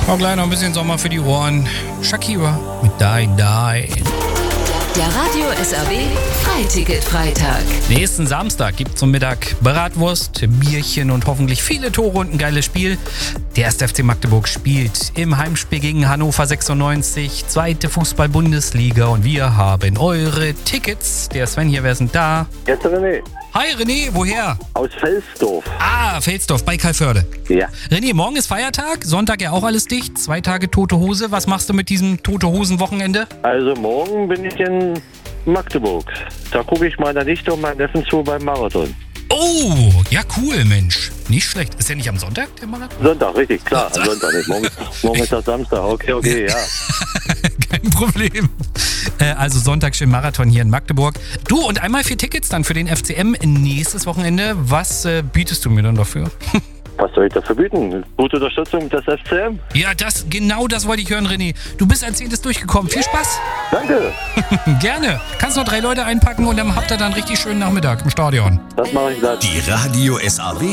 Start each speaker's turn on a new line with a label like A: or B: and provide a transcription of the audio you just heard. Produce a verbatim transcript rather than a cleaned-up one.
A: Auch gleich noch ein bisschen Sommer für die Ohren. Shakira mit Die Die.
B: Der Radio S R W Freiticket-Freitag.
A: Nächsten Samstag gibt's zum Mittag Bratwurst, Bierchen und hoffentlich viele Tore und ein geiles Spiel. Der erste F C Magdeburg spielt im Heimspiel gegen Hannover sechsundneunzig, zweite Fußball-Bundesliga und wir haben eure Tickets. Der Sven hier, wer ist denn da?
C: Jetzt René.
A: Hi René, woher?
C: Aus Felsdorf.
A: Ah, Felsdorf bei Kalförde.
C: Ja.
A: René, morgen ist Feiertag, Sonntag ja auch alles dicht, zwei Tage tote Hose. Was machst du mit diesem tote Hosen-Wochenende?
C: Also morgen bin ich in Magdeburg. Da gucke ich meiner Nichte und meinem Neffen zu beim Marathon.
A: Oh, ja cool, Mensch. Nicht schlecht. Ist der nicht am Sonntag, der Marathon?
C: Sonntag, richtig, klar. Am Sonntag nicht. Morgen, morgen ist das Samstag. Okay, okay, ja.
A: Kein Problem. Äh, also Sonntag schön Marathon hier in Magdeburg. Du, und einmal vier Tickets dann für den F C M nächstes Wochenende. Was äh, bietest du mir dann dafür?
C: Was soll ich dafür bieten? Gute Unterstützung des F C M?
A: Ja, das, genau das wollte ich hören, René. Du bist als Zehntes durchgekommen. Viel Spaß.
C: Danke.
A: Gerne. Kannst noch drei Leute einpacken und dann habt ihr dann richtig schönen Nachmittag im Stadion.
C: Das mache ich gleich.
D: Die Radio S R W